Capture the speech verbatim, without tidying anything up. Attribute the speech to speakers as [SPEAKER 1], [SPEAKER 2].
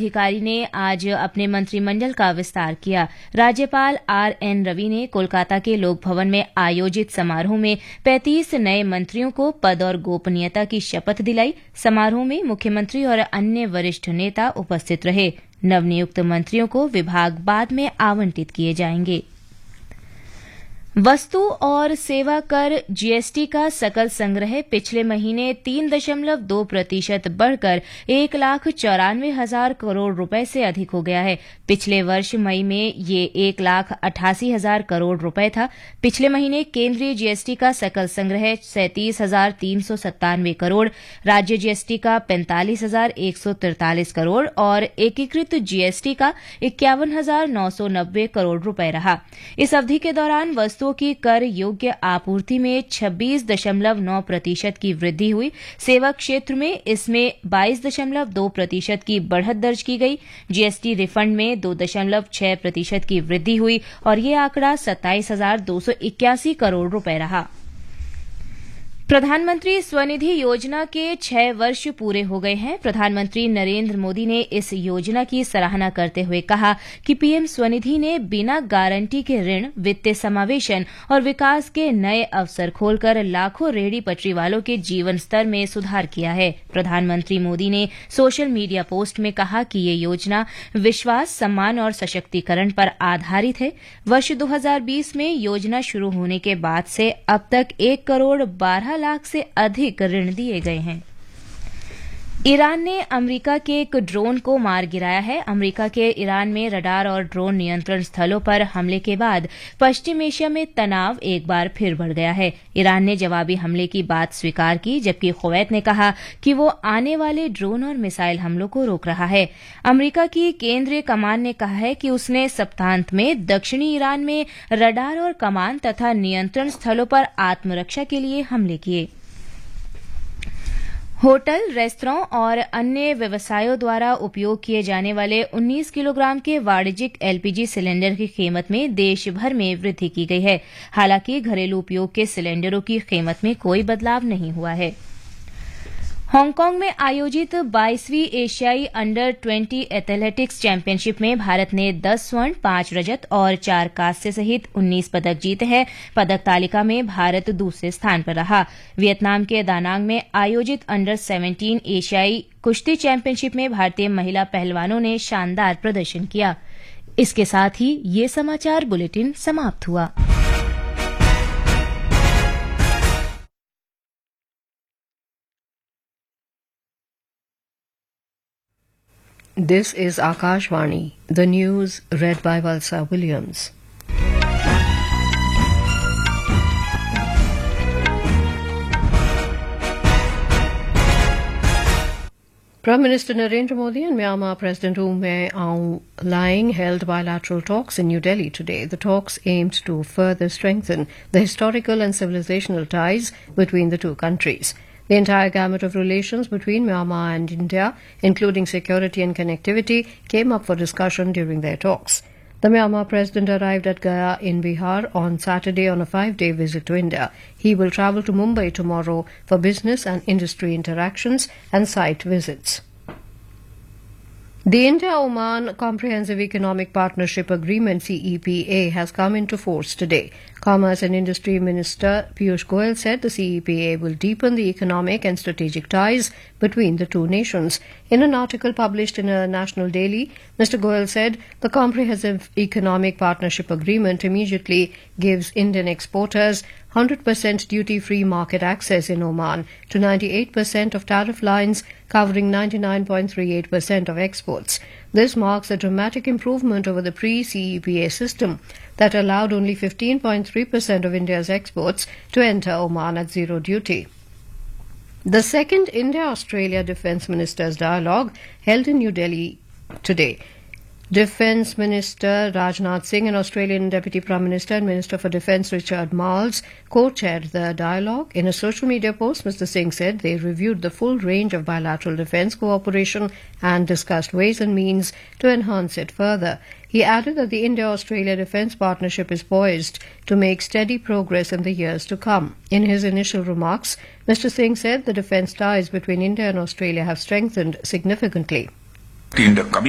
[SPEAKER 1] अधिकारी ने आज अपने मंत्रिमंडल का विस्तार किया। राज्यपाल आर एन रवि ने कोलकाता के लोक भवन में आयोजित समारोह में पैंतीस नए मंत्रियों को पद और गोपनीयता की शपथ दिलाई। समारोह में मुख्यमंत्री और अन्य वरिष्ठ नेता उपस्थित रहे। नवनियुक्त मंत्रियों को विभाग बाद में आवंटित किए जाएंगे। वस्तु और सेवा कर जीएसटी का सकल संग्रह पिछले महीने तीन दशमलव दो प्रतिशत बढ़कर एक लाख चौरानवे हजार करोड़ रुपए से अधिक हो गया है। पिछले वर्ष मई में ये एक लाख अठासी हजार करोड़ रुपए था। पिछले महीने केंद्रीय जीएसटी का सकल संग्रह सैंतीस हजार तीन सौ सत्तानवे करोड़, राज्य जीएसटी का पैंतालीस हजार एक सौ तिरतालीस करोड़ और एकीकृत जीएसटी का इक्यावन हजार नौ सौ नब्बे करोड़ रुपए रहा। इस अवधि के दौरान वस्तु की कर योग्य आपूर्ति में छब्बीस दशमलव नौ प्रतिशत की वृद्धि हुई। सेवा क्षेत्र में इसमें बाईस दशमलव दो प्रतिशत की बढ़त दर्ज की गई। जीएसटी रिफंड में दो दशमलव छह प्रतिशत की वृद्धि हुई और ये आंकड़ा सत्ताईस हजार दो सौ इक्यासी करोड़ रुपए रहा। प्रधानमंत्री स्वनिधि योजना के छह वर्ष पूरे हो गए हैं। प्रधानमंत्री नरेंद्र मोदी ने इस योजना की सराहना करते हुए कहा कि पीएम स्वनिधि ने बिना गारंटी के ऋण, वित्तीय समावेशन और विकास के नए अवसर खोलकर लाखों रेहड़ी पटरी वालों के जीवन स्तर में सुधार किया है। प्रधानमंत्री मोदी ने सोशल मीडिया पोस्ट में कहा कि ये योजना विश्वास, सम्मान और सशक्तिकरण पर आधारित है। वर्ष दो हजार बीस में योजना शुरू होने के बाद से अब तक एक करोड़ बारह लाख से अधिक ऋण दिए गए हैं। ईरान ने अमेरिका के एक ड्रोन को मार गिराया है। अमेरिका के ईरान में रडार और ड्रोन नियंत्रण स्थलों पर हमले के बाद पश्चिम एशिया में तनाव एक बार फिर बढ़ गया है। ईरान ने जवाबी हमले की बात स्वीकार की, जबकि कुवैत ने कहा कि वो आने वाले ड्रोन और मिसाइल हमलों को रोक रहा है। अमेरिका की केंद्रीय कमान ने कहा है कि उसने सप्ताहांत में दक्षिणी ईरान में रडार और कमान तथा नियंत्रण स्थलों पर आत्मरक्षा के लिए हमले किए। होटल, रेस्तरां और अन्य व्यवसायों द्वारा उपयोग किए जाने वाले उन्नीस किलोग्राम के वाणिज्यिक एलपीजी सिलेंडर की कीमत में देश भर में वृद्धि की गई है। हालांकि घरेलू उपयोग के सिलेंडरों की कीमत में कोई बदलाव नहीं हुआ है। हांगकांग में आयोजित बाईसवीं एशियाई अंडर ट्वेंटी एथलेटिक्स चैंपियनशिप में भारत ने दस स्वर्ण, पांच रजत और चार कांस्य सहित उन्नीस पदक जीते हैं। पदक तालिका में भारत दूसरे स्थान पर रहा। वियतनाम के दानांग में आयोजित अंडर सत्रह एशियाई कुश्ती चैंपियनशिप में भारतीय महिला पहलवानों ने शानदार प्रदर्शन किया। इसके साथ ही ये समाचार बुलेटिन समाप्त हुआ।
[SPEAKER 2] This is Akashvani, the news read by Valsa Williams. Prime Minister Narendra Modi and Myanmar President U Min Aung Hlaing held bilateral talks in New Delhi today. The talks aimed to further strengthen the historical and civilizational ties between the two countries. The entire gamut of relations between Myanmar and India, including security and connectivity, came up for discussion during their talks. The Myanmar president arrived at Gaya in Bihar on Saturday on a five-day visit to India. He will travel to Mumbai tomorrow for business and industry interactions and site visits. The India-Oman Comprehensive Economic Partnership Agreement C E P A has come into force today. Commerce and Industry Minister Piyush Goyal said the C E P A will deepen the economic and strategic ties between the two nations. In an article published in a national daily, Mister Goyal said the Comprehensive Economic Partnership Agreement immediately gives Indian exporters one hundred percent duty-free market access in Oman to ninety-eight percent of tariff lines covering ninety-nine point three eight percent of exports. This marks a dramatic improvement over the pre-C E P A system that allowed only fifteen point three percent of India's exports to enter Oman at zero duty. The second India-Australia Defence Ministers' Dialogue held in New Delhi today. Defence Minister Rajnath Singh and Australian Deputy Prime Minister and Minister for Defence Richard Marles co-chaired the dialogue. In a social media post, Mister Singh said they reviewed the full range of bilateral defence cooperation and discussed ways and means to enhance it further. He added that the India-Australia Defence Partnership is poised to make steady progress in the years to come. In his initial remarks, Mister Singh said the defence ties between India and Australia have strengthened significantly.